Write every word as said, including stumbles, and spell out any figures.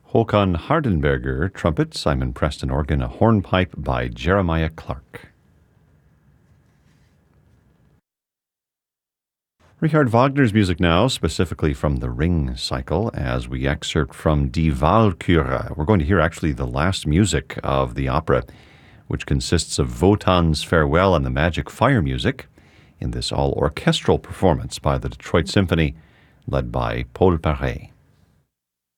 Håkan Hardenberger, trumpet, Simon Preston, organ, a hornpipe by Jeremiah Clark. Richard Wagner's music now, specifically from the Ring cycle, as we excerpt from Die Walküre. We're going to hear actually the last music of the opera, which consists of Wotan's Farewell and the Magic Fire music, in this all-orchestral performance by the Detroit Symphony, led by Paul Paré.